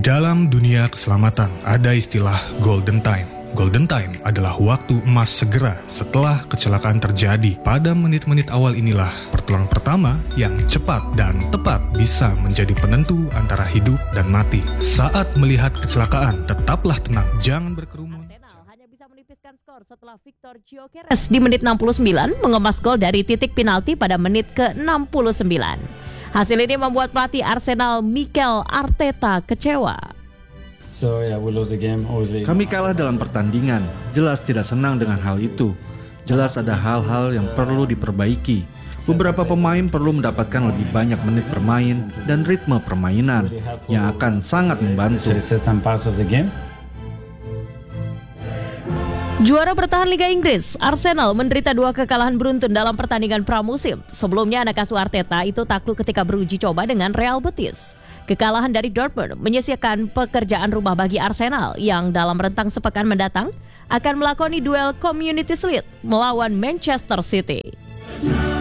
Dalam dunia keselamatan ada istilah golden time. Golden time adalah waktu emas segera setelah kecelakaan terjadi. Pada menit-menit awal inilah pertolongan pertama yang cepat dan tepat bisa menjadi penentu antara hidup dan mati. Saat melihat kecelakaan, tetaplah tenang, jangan berkerumun. Arsenal hanya bisa menipiskan skor setelah Victor Gyökeres di menit 69 mengemas gol dari titik penalti pada menit ke-69. Hasil ini membuat pelatih Arsenal Mikel Arteta kecewa. Kami kalah dalam pertandingan, jelas tidak senang dengan hal itu. Jelas ada hal-hal yang perlu diperbaiki. Beberapa pemain perlu mendapatkan lebih banyak menit bermain dan ritme permainan yang akan sangat membantu. Juara bertahan Liga Inggris, Arsenal menderita 2 kekalahan beruntun dalam pertandingan pramusim. Sebelumnya anak asuh Arteta itu takluk ketika beruji coba dengan Real Betis. Kekalahan dari Dortmund menyisihkan pekerjaan rumah bagi Arsenal yang dalam rentang sepekan mendatang akan melakoni duel Community Shield melawan Manchester City.